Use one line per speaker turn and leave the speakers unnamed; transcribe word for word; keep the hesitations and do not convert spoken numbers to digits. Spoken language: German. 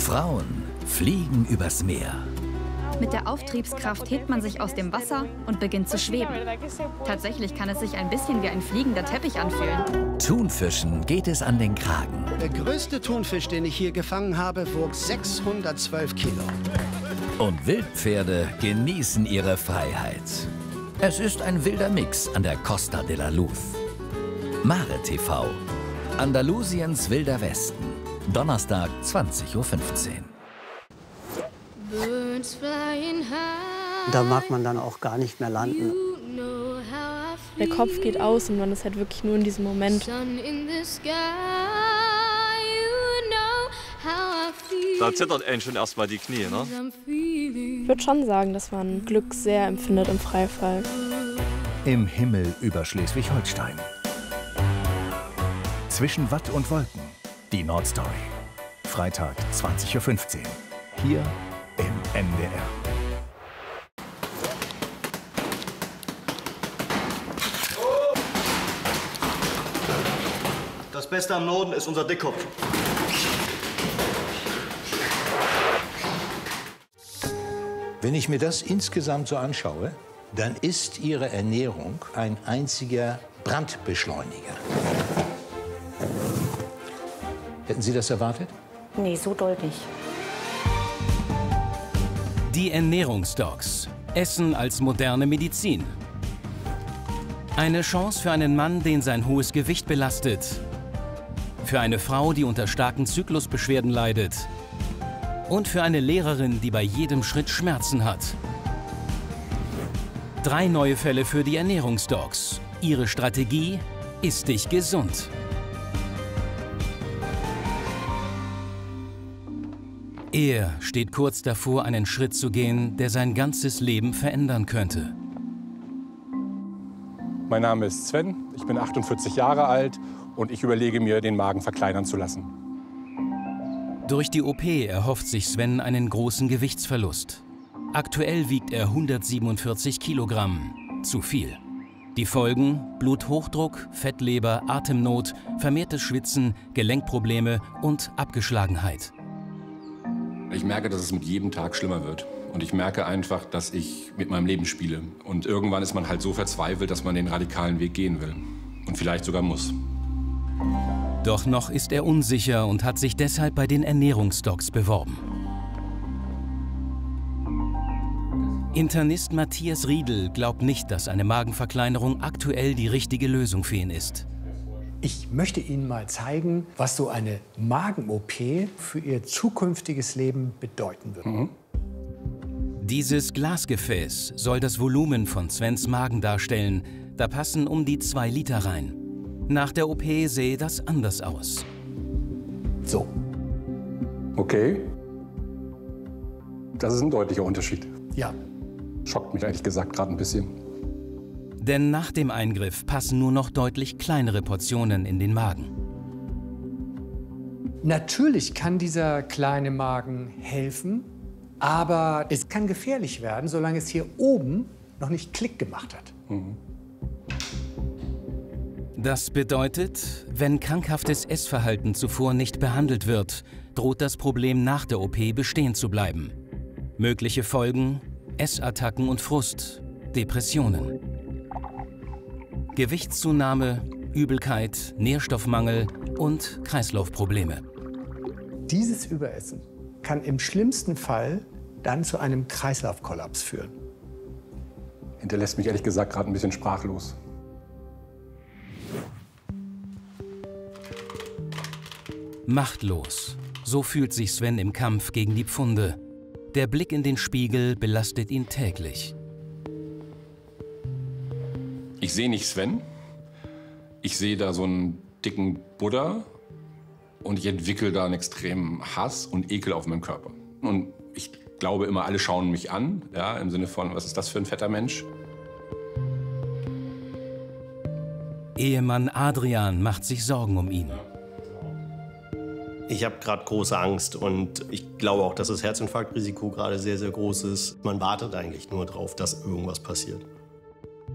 Frauen fliegen übers Meer.
Mit der Auftriebskraft hebt man sich aus dem Wasser und beginnt zu schweben. Tatsächlich kann es sich ein bisschen wie ein fliegender Teppich anfühlen.
Thunfischen geht es an den Kragen.
Der größte Thunfisch, den ich hier gefangen habe, wog sechshundertzwölf Kilo.
Und Wildpferde genießen ihre Freiheit. Es ist ein wilder Mix an der Costa de la Luz. Mare T V. Andalusiens wilder Westen. Donnerstag, zwanzig Uhr fünfzehn.
Da mag man dann auch gar nicht mehr landen.
Der Kopf geht aus und man ist halt wirklich nur in diesem Moment.
Da zittert einen schon erstmal die Knie, ne?
Ich würde schon sagen, dass man Glück sehr empfindet im Freifall.
Im Himmel über Schleswig-Holstein. Zwischen Watt und Wolken. Die Nordstory. Freitag, zwanzig Uhr fünfzehn. Hier im N D R.
Das Beste am Norden ist unser Dickkopf.
Wenn ich mir das insgesamt so anschaue, dann ist Ihre Ernährung ein einziger Brandbeschleuniger. Hätten Sie das erwartet?
Nee, so deutlich.
Die Ernährungsdocs. Essen als moderne Medizin. Eine Chance für einen Mann, den sein hohes Gewicht belastet. Für eine Frau, die unter starken Zyklusbeschwerden leidet. Und für eine Lehrerin, die bei jedem Schritt Schmerzen hat. Drei neue Fälle für die Ernährungsdocs. Ihre Strategie: Iss dich gesund. Er steht kurz davor, einen Schritt zu gehen, der sein ganzes Leben verändern könnte.
Mein Name ist Sven, ich bin achtundvierzig Jahre alt und ich überlege mir, den Magen verkleinern zu lassen.
Durch die O P erhofft sich Sven einen großen Gewichtsverlust. Aktuell wiegt er hundertsiebenundvierzig Kilogramm. Zu viel. Die Folgen: Bluthochdruck, Fettleber, Atemnot, vermehrtes Schwitzen, Gelenkprobleme und Abgeschlagenheit.
Ich merke, dass es mit jedem Tag schlimmer wird. Und ich merke einfach, dass ich mit meinem Leben spiele. Und irgendwann ist man halt so verzweifelt, dass man den radikalen Weg gehen will. Und vielleicht sogar muss.
Doch noch ist er unsicher und hat sich deshalb bei den Ernährungsdocs beworben. Internist Matthias Riedel glaubt nicht, dass eine Magenverkleinerung aktuell die richtige Lösung für ihn ist.
Ich möchte Ihnen mal zeigen, was so eine Magen-O P für Ihr zukünftiges Leben bedeuten wird.
Mhm.
Dieses Glasgefäß soll das Volumen von Svens Magen darstellen. Da passen um die zwei Liter rein. Nach der O P sehe das anders aus.
So.
Okay. Das ist ein deutlicher Unterschied.
Ja.
Schockt mich ehrlich gesagt gerade ein bisschen.
Denn nach dem Eingriff passen nur noch deutlich kleinere Portionen in den Magen.
Natürlich kann dieser kleine Magen helfen, aber es kann gefährlich werden, solange es hier oben noch nicht Klick gemacht hat.
Mhm.
Das bedeutet, wenn krankhaftes Essverhalten zuvor nicht behandelt wird, droht das Problem nach der O P bestehen zu bleiben. Mögliche Folgen: Essattacken und Frust, Depressionen. Gewichtszunahme, Übelkeit, Nährstoffmangel und Kreislaufprobleme.
Dieses Überessen kann im schlimmsten Fall dann zu einem Kreislaufkollaps führen.
Hinterlässt mich ehrlich gesagt gerade ein bisschen sprachlos.
Machtlos. So fühlt sich Sven im Kampf gegen die Pfunde. Der Blick in den Spiegel belastet ihn täglich.
Ich sehe nicht Sven. Ich sehe da so einen dicken Buddha. Und ich entwickle da einen extremen Hass und Ekel auf meinem Körper. Und ich glaube immer, alle schauen mich an. Ja, im Sinne von, was ist das für ein fetter Mensch?
Ehemann Adrian macht sich Sorgen um ihn.
Ich habe gerade große Angst und ich glaube auch, dass das Herzinfarktrisiko gerade sehr, sehr groß ist. Man wartet eigentlich nur darauf, dass irgendwas passiert.